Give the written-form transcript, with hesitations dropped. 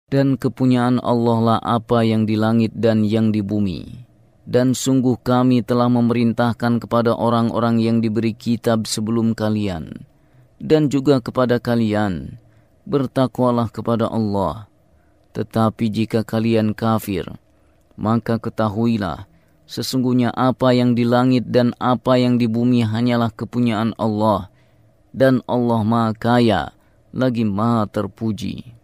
Dan kepunyaan Allah lah apa yang di langit dan yang di bumi. Dan sungguh kami telah memerintahkan kepada orang-orang yang diberi kitab sebelum kalian, dan juga kepada kalian, bertakwalah kepada Allah. Tetapi jika kalian kafir, maka ketahuilah, sesungguhnya apa yang di langit dan apa yang di bumi hanyalah kepunyaan Allah, dan Allah Maha Kaya, lagi Maha Terpuji.